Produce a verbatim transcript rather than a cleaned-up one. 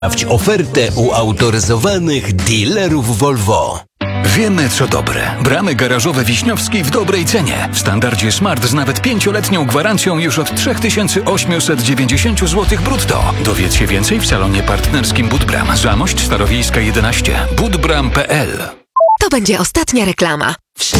Sprawdź ofertę u autoryzowanych dealerów Volvo. Wiemy, co dobre. Bramy garażowe Wiśniowski w dobrej cenie. W standardzie Smart z nawet pięcioletnią gwarancją już od trzy tysiące osiemset dziewięćdziesiąt złotych brutto. Dowiedz się więcej w salonie partnerskim Budbram. Zamość Starowiejska jedenaście. budbram kropka p l. To będzie ostatnia reklama.